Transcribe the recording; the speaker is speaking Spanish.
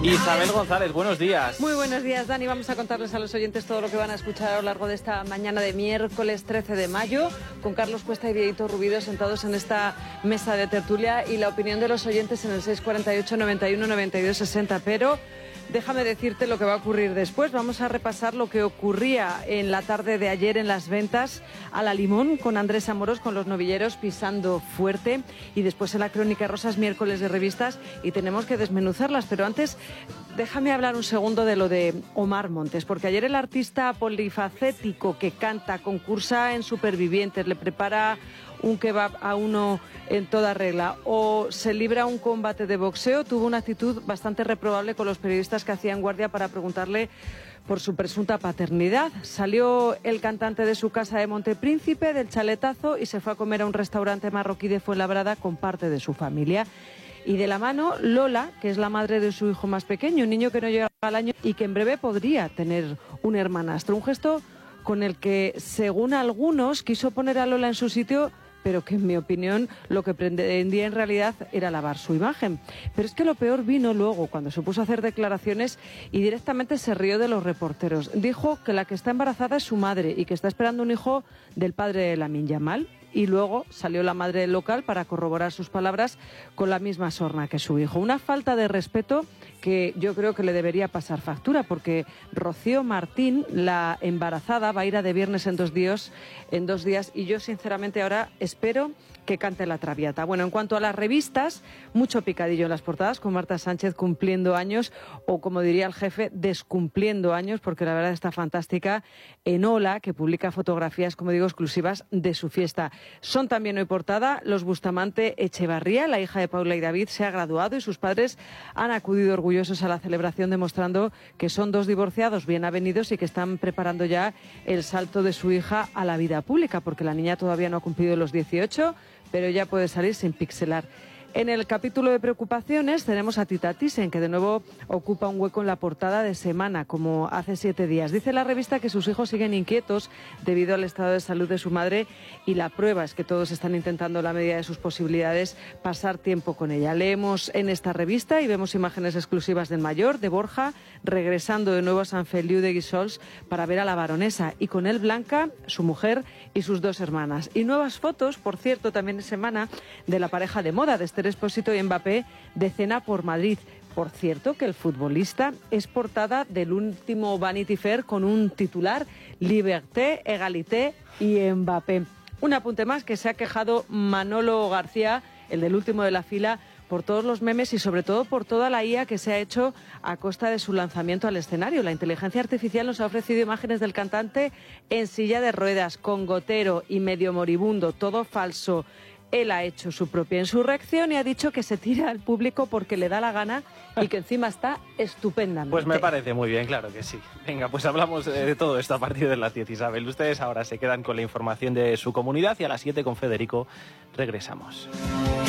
Isabel González, buenos días. Muy buenos días, Dani. Vamos a contarles a los oyentes todo lo que van a escuchar a lo largo de esta mañana de miércoles 13 de mayo, con Carlos Cuesta y Dieguito Rubido sentados en esta mesa de tertulia y la opinión de los oyentes en el 648 91 92 60. Pero déjame decirte lo que va a ocurrir después. Vamos a repasar lo que ocurría en la tarde de ayer en las ventas a la Limón con Andrés Amorós, con los novilleros pisando fuerte, y después en la Crónica Rosas, miércoles de revistas, y tenemos que desmenuzarlas. Pero antes, déjame hablar un segundo de lo de Omar Montes, porque ayer el artista polifacético que canta, concursa en Supervivientes, le prepara un kebab a uno en toda regla o se libra un combate de boxeo, tuvo una actitud bastante reprobable con los periodistas que hacían guardia para preguntarle por su presunta paternidad. Salió el cantante de su casa de Montepríncipe, del Chaletazo, y se fue a comer a un restaurante marroquí de Fuenlabrada con parte de su familia. Y de la mano, Lola, que es la madre de su hijo más pequeño, un niño que no llega al año y que en breve podría tener un hermanastro. Un gesto con el que, según algunos, quiso poner a Lola en su sitio, pero que en mi opinión lo que pretendía en realidad era lavar su imagen. Pero es que lo peor vino luego, cuando se puso a hacer declaraciones y directamente se rió de los reporteros. Dijo que la que está embarazada es su madre y que está esperando un hijo del padre de Lamine Yamal. Y luego salió la madre del local para corroborar sus palabras con la misma sorna que su hijo. Una falta de respeto que yo creo que le debería pasar factura, porque Rocío Martín, la embarazada, va a ir a De Viernes en 2 días, y yo sinceramente ahora espero que cante la Traviata. Bueno, en cuanto a las revistas, mucho picadillo en las portadas, con Marta Sánchez cumpliendo años, o como diría el jefe, descumpliendo años, porque la verdad está fantástica, en Hola, que publica fotografías, como digo, exclusivas de su fiesta. Son también hoy portada los Bustamante Echevarría, la hija de Paula y David, se ha graduado y sus padres han acudido orgullosos a la celebración, demostrando que son 2 divorciados bien avenidos y que están preparando ya el salto de su hija a la vida pública, porque la niña todavía no ha cumplido los 18, pero ya puede salir sin pixelar. En el capítulo de preocupaciones tenemos a Tita Thyssen, que de nuevo ocupa un hueco en la portada de Semana, como hace 7 días. Dice la revista que sus hijos siguen inquietos debido al estado de salud de su madre, y la prueba es que todos están intentando, en la medida de sus posibilidades, pasar tiempo con ella. Leemos en esta revista y vemos imágenes exclusivas del mayor, de Borja, regresando de nuevo a San Feliu de Guíxols para ver a la baronesa, y con él Blanca, su mujer, y sus 2 hermanas. Y nuevas fotos, por cierto, también en Semana, de la pareja de moda de Esther Expósito y Mbappé de cena por Madrid. Por cierto, que el futbolista es portada del último Vanity Fair con un titular: Liberté, Égalité y Mbappé. Un apunte más, que se ha quejado Manolo García, el del último de la fila, por todos los memes y sobre todo por toda la IA que se ha hecho a costa de su lanzamiento al escenario. La inteligencia artificial nos ha ofrecido imágenes del cantante en silla de ruedas, con gotero y medio moribundo, todo falso. Él ha hecho su propia insurrección y ha dicho que se tira al público porque le da la gana y que encima está estupendamente. Pues me parece muy bien, claro que sí. Venga, pues hablamos de todo esto a partir de las 10, Isabel. Ustedes ahora se quedan con la información de su comunidad y a las 7 con Federico regresamos.